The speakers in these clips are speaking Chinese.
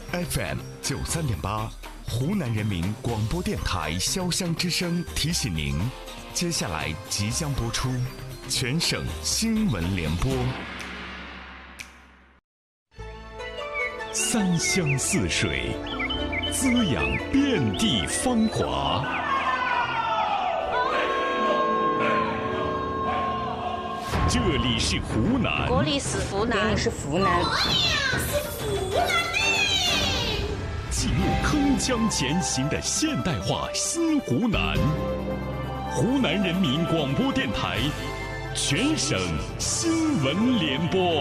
FM 93.8，湖南人民广播电台潇湘之声提醒您，接下来即将播出全省新闻联播。三湘四水，滋养遍地芳华。这里是湖南， 这里是湖南， 这里是湖南， 记录铿锵前行的现代化新湖南。湖南人民广播电台全省新闻联播。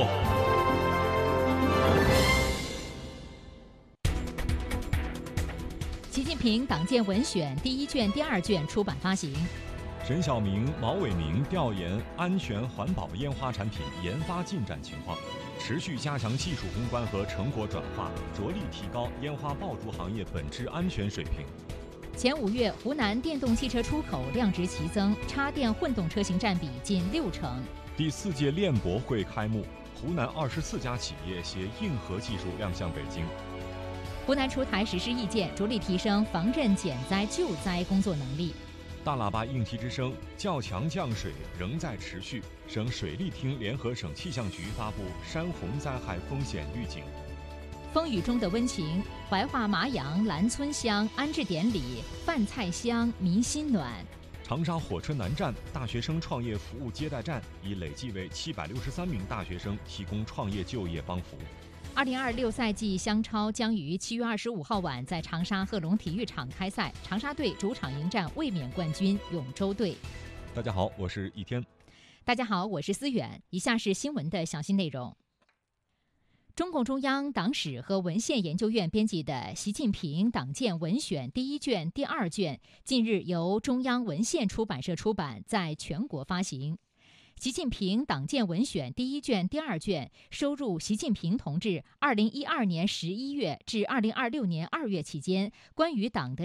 习近平党建文选第1卷、第2卷出版发行。 沈晓明、毛伟明调研安全环保烟花产品研发进展情况，持续加强技术攻关和成果转化，着力提高烟花爆竹行业本质安全水平。 前5月，湖南电动汽车出口量值齐增，插电混动车型占比近60%。 第4届链博会开幕，湖南24家企业携硬核技术亮相北京。 湖南出台实施意见，着力提升防震减灾救灾工作能力。 大喇叭应急之声，较强降水仍在持续。省水利厅联合省气象局发布山洪灾害风险预警。 风雨中的温情，怀化麻阳兰村乡安置典礼，饭菜香民心暖。 长沙火车南站大学生创业服务接待站已累计为763名大学生提供创业就业帮扶。 2026赛季湘超将于7月25号晚在长沙贺龙体育场开赛，长沙队主场迎战卫冕冠军永州队。 大家好，我是一天。 大家好，我是思远。以下是新闻的详细内容。中共中央党史和文献研究院编辑的《习近平党建文选第1卷、第2卷》近日由中央文献出版社出版，在全国发行。习近平党建文选第1卷、第2卷收入习近平同志2012年11月至2026年2月期间关于党的